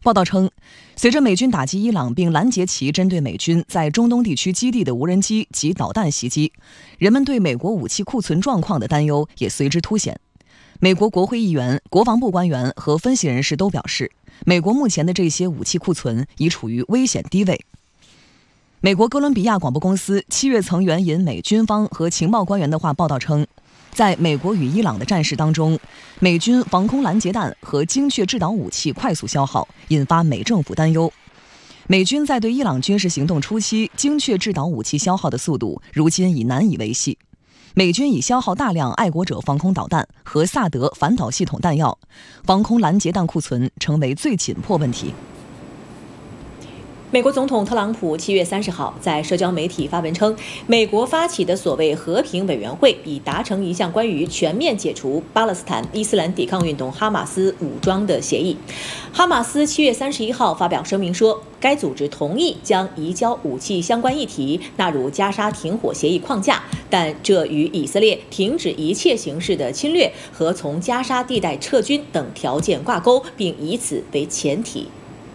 报道称，随着美军打击伊朗并拦截其针对美军在中东地区基地的无人机及导弹袭击，人们对美国武器库存状况的担忧也随之凸显。美国国会议员、国防部官员和分析人士都表示，美国目前的这些武器库存已处于危险低位。美国哥伦比亚广播公司7月曾援引美军方和情报官员的话报道称，在美国与伊朗的战事当中，美军防空拦截弹和精确制导武器快速消耗，引发美政府担忧。美军在对伊朗军事行动初期精确制导武器消耗的速度，如今已难以维系。美军已消耗大量爱国者防空导弹和萨德反导系统弹药，防空拦截弹库存成为最紧迫问题。 美国总统特朗普7月30号在社交媒体发文称，美国发起的所谓和平委员会已达成一项关于全面解除巴勒斯坦伊斯兰抵抗运动哈马斯武装的协议。哈马斯7月31号发表声明说，该组织同意将移交武器相关议题纳入加沙停火协议框架，但这与以色列停止一切形式的侵略和从加沙地带撤军等条件挂钩，并以此为前提。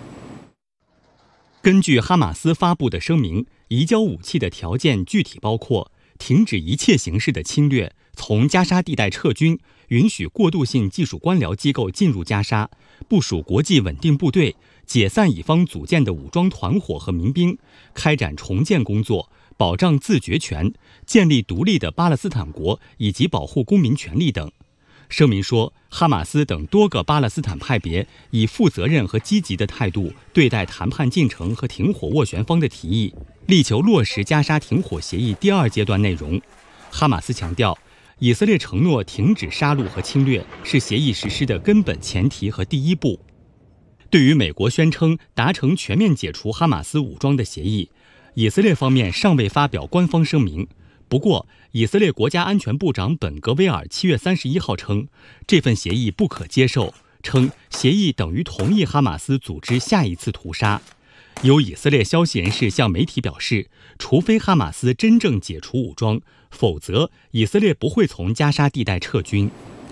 根据哈马斯发布的声明，移交武器的条件具体包括停止一切形式的侵略，从加沙地带撤军，允许过渡性技术官僚机构进入加沙，部署国际稳定部队，解散以方组建的武装团伙和民兵，开展重建工作，保障自决权，建立独立的巴勒斯坦国以及保护公民权利等。声明说，哈马斯等多个巴勒斯坦派别以负责任和积极的态度对待谈判进程和停火斡旋方的提议，力求落实加沙停火协议第2阶段内容。哈马斯强调，以色列承诺停止杀戮和侵略是协议实施的根本前提和第一步。对于美国宣称达成全面解除哈马斯武装的协议，以色列方面尚未发表官方声明。不过，以色列国家安全部长本格威尔7月31号称，这份协议不可接受，称协议等于同意哈马斯组织下一次屠杀。有以色列消息人士向媒体表示，除非哈马斯真正解除武装，否则以色列不会从加沙地带撤军。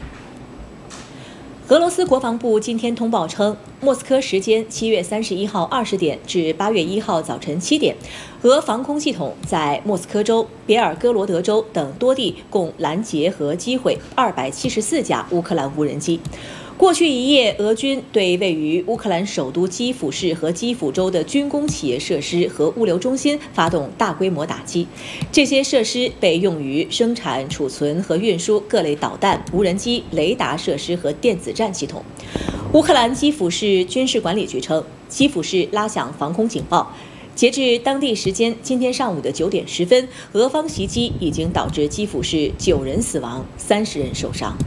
俄罗斯国防部今天通报称，莫斯科时间7月31号20点至8月1号早晨7点，俄防空系统在莫斯科州、别尔哥罗德州等多地共拦截和击毁274架乌克兰无人机。过去一夜，俄军对位于乌克兰首都基辅市和基辅州的军工企业设施和物流中心发动大规模打击。这些设施被用于生产、储存和运输各类导弹、无人机、雷达设施和电子战系统。乌克兰基辅市军事管理局称，基辅市拉响防空警报。截至当地时间今天上午的9点10分，俄方袭击已经导致基辅市9人死亡，30人受伤。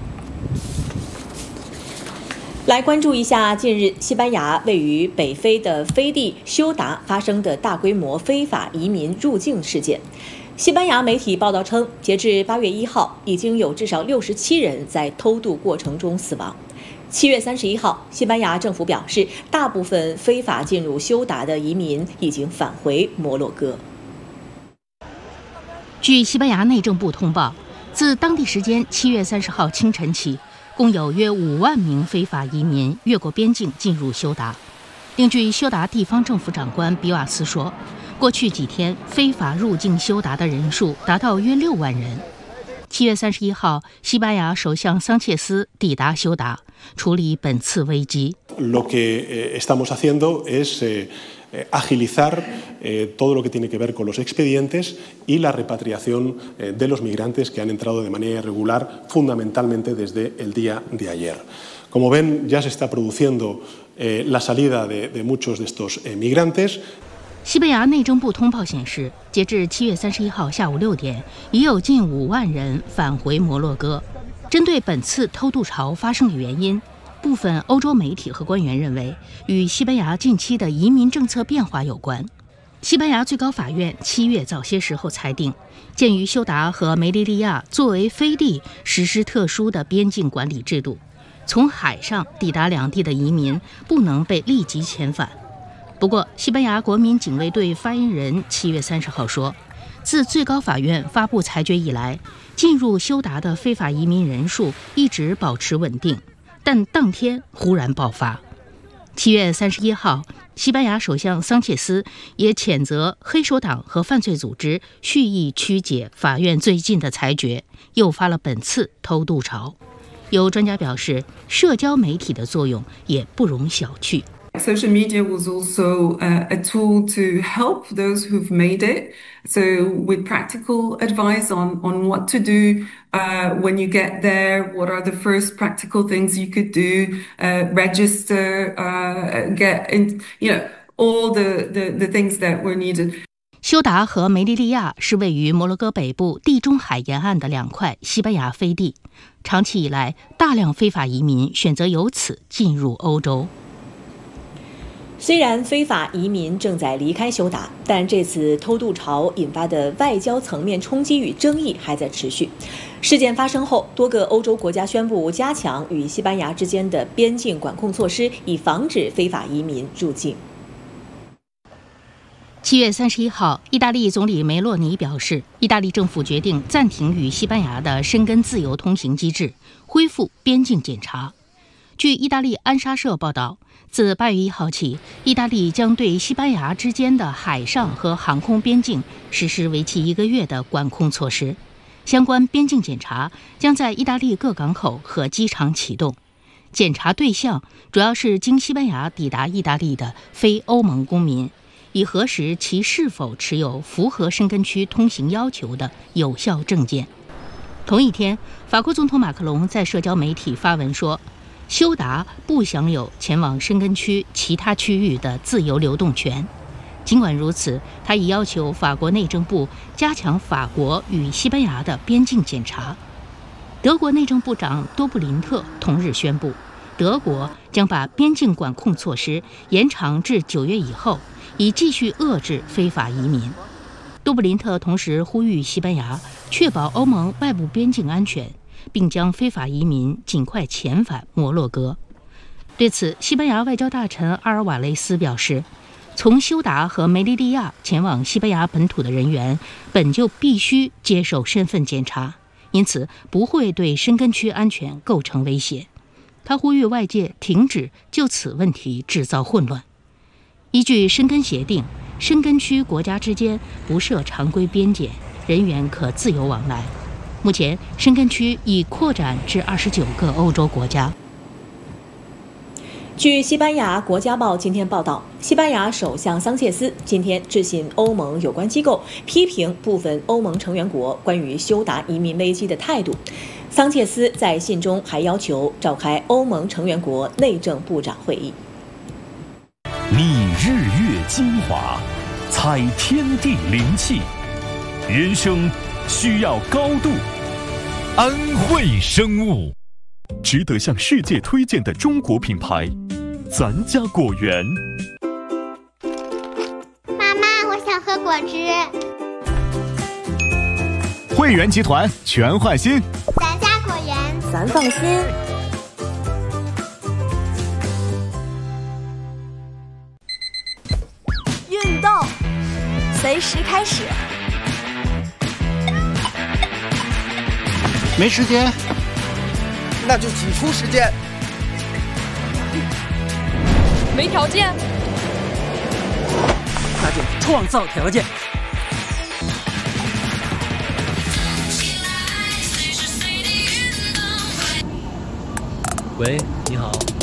来关注一下近日西班牙位于北非的飞地休达发生的大规模非法移民入境事件。西班牙媒体报道称，截至8月1号，已经有至少67人在偷渡过程中死亡。7月31号，西班牙政府表示，大部分非法进入休达的移民已经返回摩洛哥。 据西班牙内政部通报，自当地时间7月30号清晨起，共有约5万名非法移民越过边境进入休达。另据休达地方政府长官比瓦斯说，过去几天非法入境休达的人数达到约6万人。7月31号，西班牙首相桑切斯抵达休达，处理本次危机。 Lo que estamos haciendo es agilizar todo lo que tiene que ver con los expedientes y la repatriación de los migrantes que han entrado de manera irregular, fundamentalmente desde el día de ayer. Como ven, ya se está produciendo la salida de muchos de estos migrantes. 西班牙内政部通报显示，截至7月31号下午6点，已有近5万人返回摩洛哥。针对本次偷渡潮发生的原因，部分欧洲媒体和官员认为，与西班牙近期的移民政策变化有关。西班牙最高法院7月早些时候裁定，鉴于休达和梅利利亚作为飞地实施特殊的边境管理制度，从海上抵达两地的移民不能被立即遣返。不过，西班牙国民警卫队发言人7月30号说，自最高法院发布裁决以来，进入休达的非法移民人数一直保持稳定，但当天忽然爆发。 7月31号，西班牙首相桑切斯也谴责黑手党和犯罪组织蓄意曲解法院最近的裁决，诱发了本次偷渡潮。有专家表示，社交媒体的作用也不容小觑。 Social media was also a tool to help those who've made it. So with practical advice on what to do when you get there, what are the first practical things you could do, register, get in, all the things that were needed. 休达和梅利利亚是位于摩洛哥北部地中海沿岸的2块西班牙飞地，长期以来，大量非法移民选择由此进入欧洲。 虽然非法移民正在离开休达，但这次偷渡潮引发的外交层面冲击与争议还在持续。事件发生后，多个欧洲国家宣布加强与西班牙之间的边境管控措施，以防止非法移民入境。 7月31号，意大利总理梅洛尼表示，意大利政府决定暂停与西班牙的申根自由通行机制，恢复边境检查。据意大利安莎社报道，自8月1号起，意大利将对西班牙之间的海上和航空边境实施为期1个月的管控措施。相关边境检查将在意大利各港口和机场启动，检查对象主要是经西班牙抵达意大利的非欧盟公民，以核实其是否持有符合申根区通行要求的有效证件。同一天，法国总统马克龙在社交媒体发文说，休达不享有前往申根区其他区域的自由流动权。尽管如此，他已要求法国内政部加强法国与西班牙的边境检查。德国内政部长多布林特同日宣布，德国将把边境管控措施延长至9月以后，以继续遏制非法移民。多布林特同时呼吁西班牙确保欧盟外部边境安全，并将非法移民尽快遣返摩洛哥。对此，西班牙外交大臣阿尔瓦雷斯表示，从休达和梅利利亚前往西班牙本土的人员本就必须接受身份检查，因此不会对申根区安全构成威胁。他呼吁外界停止就此问题制造混乱。依据申根协定，申根区国家之间不设常规边检，人员可自由往来。目前，申根区已扩展至29个欧洲国家。 据西班牙国家报今天报道，西班牙首相桑切斯今天致信欧盟有关机构，批评部分欧盟成员国关于休达移民危机的态度。桑切斯在信中还要求召开欧盟成员国内政部长会议。 觅日月精华，采天地灵气，人生需要高度。安慧生物，值得向世界推荐的中国品牌，咱家果园。 妈妈，我想喝果汁。 汇源集团全换新， 咱家果园， 咱放心。 运动，随时开始。 没时间， 那就挤出时间。 没条件， 那就创造条件。 喂，你好。